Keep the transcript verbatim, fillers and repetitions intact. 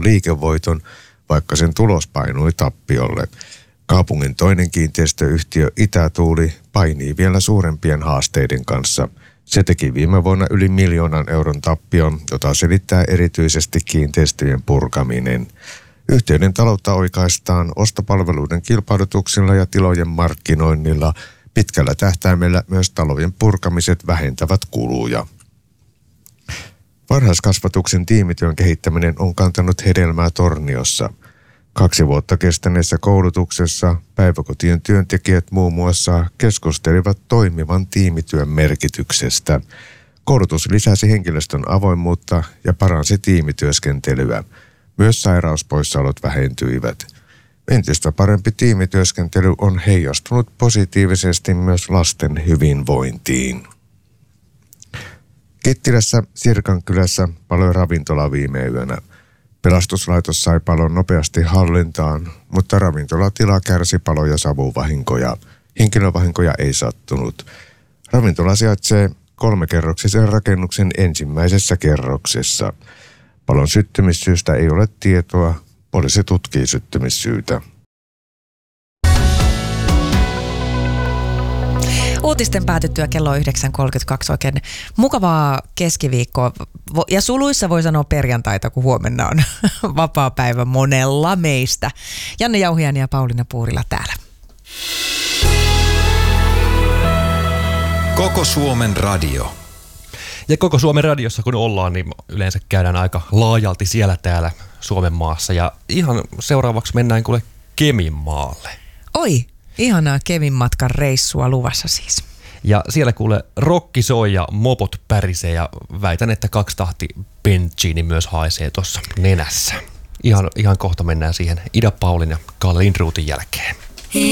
saavutetun liikevoiton, vaikka sen tulos painui tappiolle. Kaupungin toinen kiinteistöyhtiö Itätuuli painii vielä suurempien haasteiden kanssa. Se teki viime vuonna yli miljoonan euron tappion, jota selittää erityisesti kiinteistöjen purkaminen. Yhtiöiden taloutta oikaistaan ostopalveluiden kilpailutuksilla ja tilojen markkinoinnilla. Pitkällä tähtäimellä myös talojen purkamiset vähentävät kuluja. Varhaiskasvatuksen tiimityön kehittäminen on kantanut hedelmää Torniossa. Kaksi vuotta kestäneessä koulutuksessa päiväkotien työntekijät muun muassa keskustelivat toimivan tiimityön merkityksestä. Koulutus lisäsi henkilöstön avoimuutta ja paransi tiimityöskentelyä. Myös sairauspoissaolot vähentyivät. Entistä parempi tiimityöskentely on heijastunut positiivisesti myös lasten hyvinvointiin. Kittilässä Sirkankylässä paloi ravintola viime yönä. Pelastuslaitos sai palon nopeasti hallintaan, mutta ravintolatila kärsi palo- ja savuvahinkoja. Henkilövahinkoja ei sattunut. Ravintola sijaitsee kolmekerroksisen rakennuksen ensimmäisessä kerroksessa. Palon syttymissyystä ei ole tietoa. Poliisi tutkii syttymissyytä. Uutisten päätyttyä kello yhdeksän kolmekymmentäkaksi oikein mukavaa keskiviikkoa. Ja suluissa voi sanoa perjantaita, kun huomenna on vapaa päivä monella meistä. Janne Jauhiainen ja Pauliina Puurila täällä. Koko Suomen radio. Ja koko Suomen radiossa kun ollaan, niin yleensä käydään aika laajalti siellä täällä Suomen maassa. Ja ihan seuraavaksi mennään kuule Keminmaalle. Oi, ihanaa Kemin matkan reissua luvassa siis. Ja siellä kuule rokki soi ja mopot pärisee ja väitän, että kaksi tahti bensiini myös haisee tuossa nenässä. Ihan, ihan kohta mennään siihen Ida Paulin ja Kalle Lindroothin jälkeen.